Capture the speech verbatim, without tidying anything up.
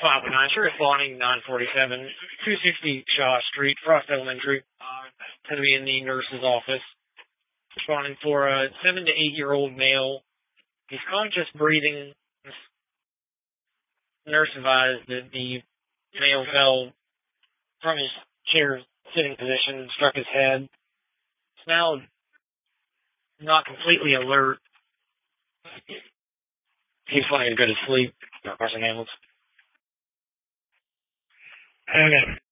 five oh nine, Sheriff Bonning, nine forty-seven, two sixty Shaw Street, Frost Elementary. Going to be in the nurse's office. Responding for a seven to eight year old male. He's conscious, breathing. The nurse advised that the male fell from his chair sitting position, struck his head. He's now not completely alert. He's planning to go to sleep. Carson Hamilton. Okay.